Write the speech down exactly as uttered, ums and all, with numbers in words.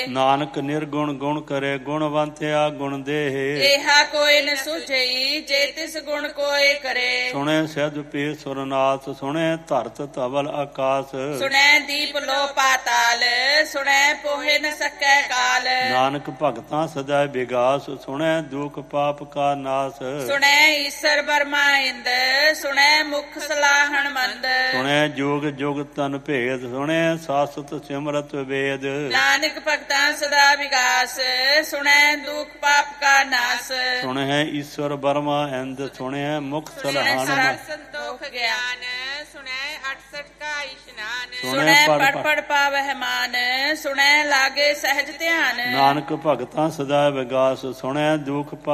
ਨਾਨਕ ਨਿਰਗੁਣ ਗੁਣ ਕਰੇ ਗੁਣਵੰਤਿਆ ਗੁਣ ਦੇਹ। ਇਹਾ ਕੋਈ ਨ ਸੁਝਈ ਜੇ ਤਿਸ ਗੁਣ ਕੋਇ ਕਰੇ। ਸੁਣੇ ਸਿਧ ਪੀ ਸੁਰਨਾਥ ਸੁਣੇ ਧਰਤ ਧਵਲ ਆਕਾਸ। ਸੁਣੈ ਦੀਪ ਲੋ ਪਾਤਾਲ ਸੁਣੈ ਪੋਹਿ ਨ ਸਕੈ ਕਾਲ। ਨਾਨਕ ਭਗਤਾਂ ਸਦਾ ਵਿਗਾਸ ਸੁਣੇ ਦੁਖ ਪਾਪ ਕਾ ਨਾਸ। ਸੁਣੈ ਈਸਰ ਬਰਮਾ ਇੰਦ ਸੁਣੈ ਮੁਖ ਸਲਾਹਣ ਮੰਦ। ਸੁਣੇ ਜੋਗ ਜੁਗ ਤਨ ਭੇਦ ਸੁਣੇ ਸਾਸਤ ਸਿਮਰਤ ਵੇਦ। ਨਾਨਕ ਭਗਤਾਂ ਸਦਾ ਵਿਗਾਸ ਸੁਣੈ ਦੁਖ ਪਾਪ ਕਾ ਨਾਸ। ਸੁਣੇ ਈਸ਼ਵਰ ਬਰਮਾ ਇੰਦ ਸੁਣੇ ਮੁਖ ਸਲਾਹਣ ਮੰਦ। ਸੰਤੋਖ ਗਿਆਨ ਸੁਣੈ ਅਠਸਠ ਕਾ ਇਸ਼ਨਾਨ। ਸੁਣੈ ਪੜ ਪੜ ਪਾਵਹਿ ਮਾਨ ਸੁਣੈ ਲਾਗੇ ਸਹਿਜ ਧਿਆਨ। ਨਾਨਕ ਭਗਤਾਂ ਸਦਾ ਵਿਗਾਸ ਸੁਣੇ ਦੁਖ